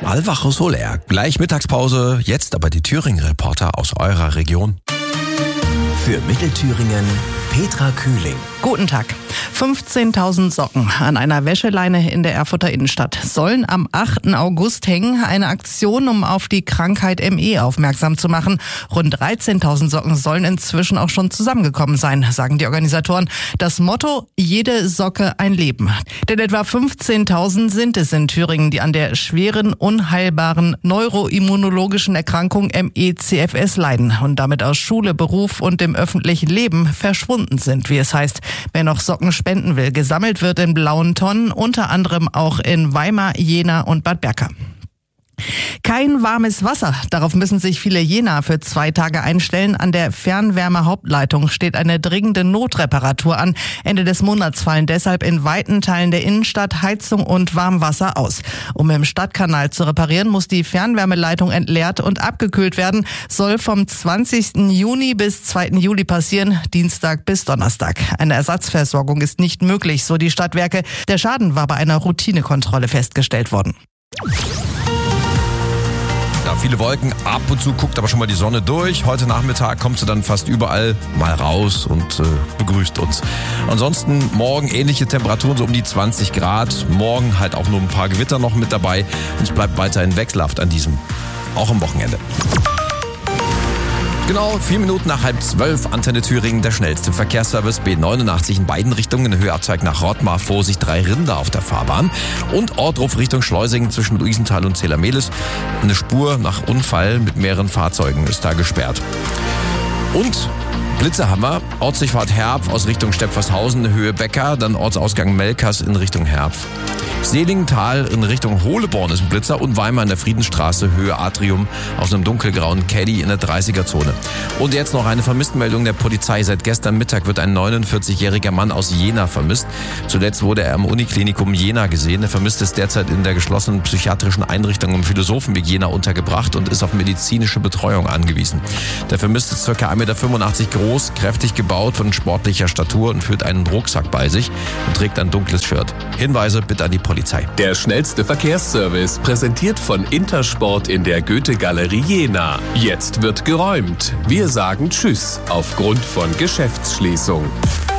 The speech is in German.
Alvaro Soler. Gleich Mittagspause, jetzt aber die Thüringen-Reporter aus eurer Region. Für Mittelthüringen Petra Kühling. Guten Tag. 15.000 Socken an einer Wäscheleine in der Erfurter Innenstadt sollen am 8. August hängen. Eine Aktion, um auf die Krankheit ME aufmerksam zu machen. Rund 13.000 Socken sollen inzwischen auch schon zusammengekommen sein, sagen die Organisatoren. Das Motto: jede Socke ein Leben. Denn etwa 15.000 sind es in Thüringen, die an der schweren, unheilbaren neuroimmunologischen Erkrankung ME/CFS leiden und damit aus Schule, Beruf und dem öffentlichen Leben verschwunden sind, wie es heißt. Wer noch Socken spenden will, gesammelt wird in blauen Tonnen, unter anderem auch in Weimar, Jena und Bad Berka. Kein warmes Wasser. Darauf müssen sich viele Jenaer für 2 Tage einstellen. An der Fernwärme-Hauptleitung steht eine dringende Notreparatur an. Ende des Monats fallen deshalb in weiten Teilen der Innenstadt Heizung und Warmwasser aus. Um im Stadtkanal zu reparieren, muss die Fernwärmeleitung entleert und abgekühlt werden. Soll vom 20. Juni bis 2. Juli passieren, Dienstag bis Donnerstag. Eine Ersatzversorgung ist nicht möglich, so die Stadtwerke. Der Schaden war bei einer Routinekontrolle festgestellt worden. Ja, viele Wolken, ab und zu guckt aber schon mal die Sonne durch. Heute Nachmittag kommt sie dann fast überall mal raus und begrüßt uns. Ansonsten morgen ähnliche Temperaturen, so um die 20 Grad. Morgen halt auch nur ein paar Gewitter noch mit dabei. Und es bleibt weiterhin wechselhaft an diesem, auch am Wochenende. Genau, 4 Minuten nach 11:30, Antenne Thüringen, der schnellste Verkehrsservice, B89 in beiden Richtungen, Höheabzweig nach Rottmar, Vorsicht, 3 Rinder auf der Fahrbahn und Ortruf Richtung Schleusingen zwischen Luisenthal und Zählermehlis. Eine Spur nach Unfall mit mehreren Fahrzeugen ist da gesperrt. Und Blitze haben wir, Ortsdurchfahrt Herpf aus Richtung Stepfershausen, Höhe Becker, dann Ortsausgang Melkers in Richtung Herpf. Seligenthal in Richtung Hohleborn ist ein Blitzer und Weimar in der Friedensstraße, Höhe Atrium, aus einem dunkelgrauen Caddy in der 30er-Zone. Und jetzt noch eine Vermisstenmeldung der Polizei. Seit gestern Mittag wird ein 49-jähriger Mann aus Jena vermisst. Zuletzt wurde er am Uniklinikum Jena gesehen. Der Vermisste ist derzeit in der geschlossenen psychiatrischen Einrichtung am Philosophenweg Jena untergebracht und ist auf medizinische Betreuung angewiesen. Der Vermisste ist ca. 1,85 Meter groß, kräftig gebaut, von sportlicher Statur und führt einen Rucksack bei sich und trägt ein dunkles Shirt. Hinweise bitte an die Polizei. Der schnellste Verkehrsservice, präsentiert von Intersport in der Goethe-Galerie Jena. Jetzt wird geräumt. Wir sagen Tschüss aufgrund von Geschäftsschließung.